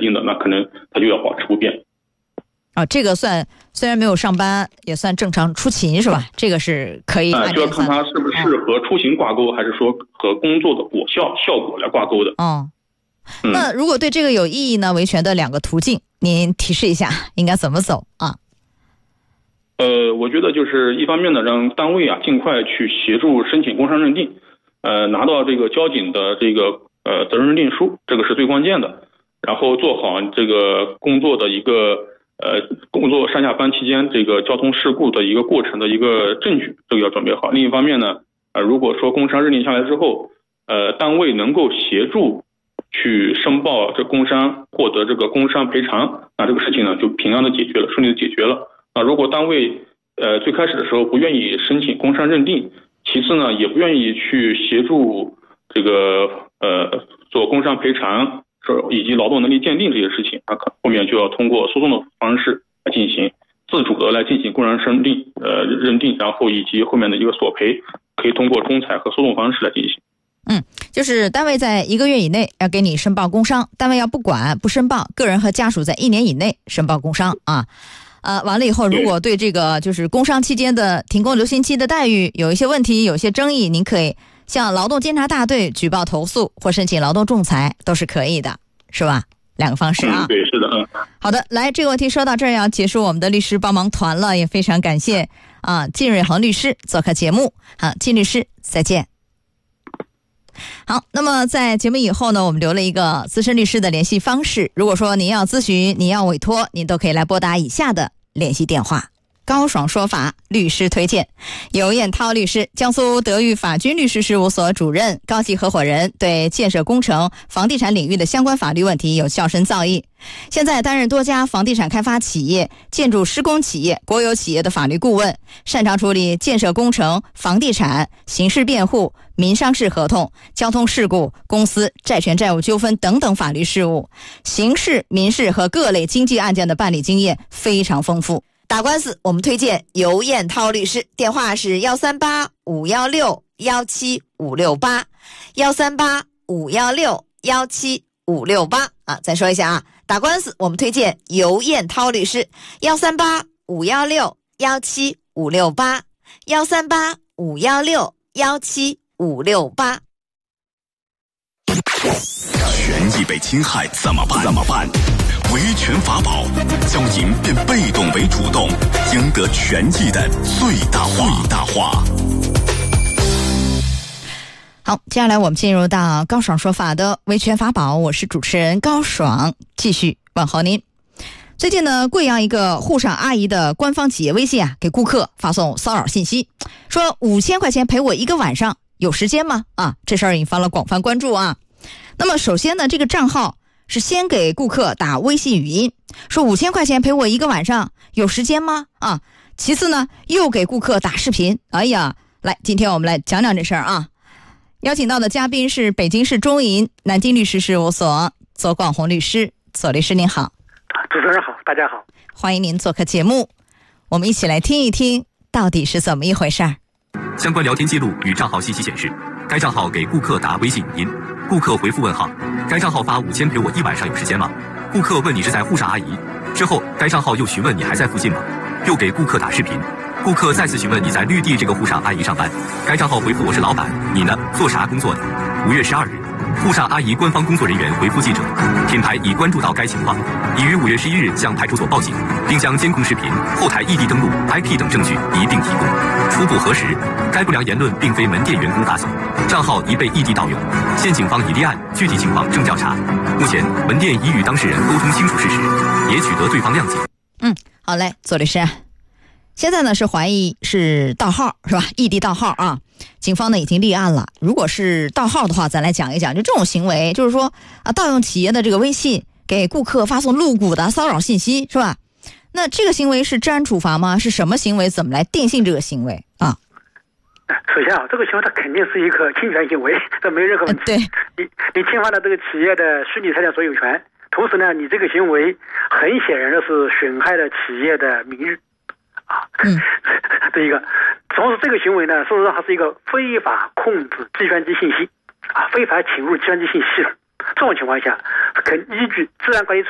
定的，那可能它就要保持不变。 这个虽然没有上班，也算正常出勤是吧？这个是可以就要看它是不是和出行挂钩，还是说和工作的效果来挂钩的。 那如果对这个有异议呢，维权的2个途径，您提示一下应该怎么走啊？ 我觉得就是一方面呢，让单位尽快去协助申请工伤认定，拿到这个交警的这个责任认定书，这个是最关键的。然后做好这个工作的一个工作上下班期间这个交通事故的一个过程的一个证据，这个要准备好。另一方面呢，如果说工伤认定下来之后，单位能够协助去申报这工伤，获得这个工伤赔偿，那这个事情呢就平安的解决了，顺利的解决了。如果单位最开始的时候不愿意申请工伤认定，其次呢也不愿意去协助这个做工伤赔偿以及劳动能力鉴定这些事情，后面就要通过诉讼的方式来进行，自主的来进行工伤认定，然后以及后面的一个索赔，可以通过仲裁和诉讼方式来进行。 就是单位在1个月以内要给你申报工伤，单位要不管不申报，个人和家属在1年以内申报工伤完了以后，如果对这个就是工伤期间的停工留薪期的待遇有一些问题，有一些争议，您可以向劳动监察大队举报投诉或申请劳动仲裁，都是可以的，是吧？2个方式对，是的。 好的，来，这个问题说到这儿要结束我们的律师帮忙团了，也非常感谢靳瑞恒律师做客节目。好，靳律师再见。好，那么在节目以后呢，我们留了一个资深律师的联系方式，如果说您要咨询，您要委托，您都可以来拨打以下的联系电话。高爽说法律师推荐，尤彦涛律师，江苏德裕法军律师事务所主任、高级合伙人，对建设工程、房地产领域的相关法律问题有较深造诣。现在担任多家房地产开发企业、建筑施工企业、国有企业的法律顾问，擅长处理建设工程、房地产、刑事辩护、民商事合同、交通事故、公司债权债务纠纷等等法律事务，刑事、民事和各类经济案件的办理经验非常丰富。打官司我们推荐尤彦涛律师，电话是138-516-17568，138-516-17568再说一下打官司我们推荐尤彦涛律师，138-516-17568，138-516-17568。 权益被侵害怎么办？维权法宝，将赢变被动为主动，赢得权益的最大化。 好，接下来我们进入到高爽说法的维权法宝，我是主持人高爽，继续问候您。最近呢，贵阳一个沪上阿姨的官方企业微信给顾客发送骚扰信息，说5000块钱陪我1个晚上，有时间吗？这事儿引发了广泛关注那么首先呢，这个账号是先给顾客打微信语音，说5000块钱陪我1个晚上，有时间吗？其次呢，又给顾客打视频。来，今天我们来讲讲这事儿邀请到的嘉宾是北京市中银南京律师事务所左广红律师。左律师您好。 主持人好，大家好， 欢迎您做客节目，我们一起来听一听到底是怎么一回事儿。 相关聊天记录与账号信息显示，该账号给顾客打微信语音，顾客回复问号，该账号发5000陪我1晚上有时间吗？顾客问你是在沪上阿姨，之后该账号又询问你还在附近吗？又给顾客打视频，顾客再次询问你在绿地这个沪上阿姨上班，该账号回复我是老板，你呢？做啥工作的？5月12日，沪上阿姨官方工作人员回复记者，品牌已关注到该情况，已于5月11日向派出所报警，并将监控视频、后台异地登录、IP 等证据一并提供。初步核实，该不良言论并非门店员工发送，账号已被异地盗用，现警方已立案，具体情况正调查。目前门店已与当事人沟通清楚事实，也取得对方谅解。 好嘞，左律师，现在呢是怀疑是盗号是吧？异地盗号警方呢已经立案了。如果是盗号的话，咱来讲一讲，就这种行为，就是说盗用企业的这个微信给顾客发送露骨的骚扰信息，是吧？那这个行为是治安处罚吗？是什么行为？怎么来定性这个行为首先这个行为它肯定是一个侵权行为，这没任何问题。 对， 你侵犯了这个企业的虚拟财产所有权，同时呢，你这个行为很显然的是损害了企业的名誉这一个。同时这个行为呢，事实上它是一个非法控制计算机信息非法侵入计算机信息系统。这种情况下，可依据治安管理处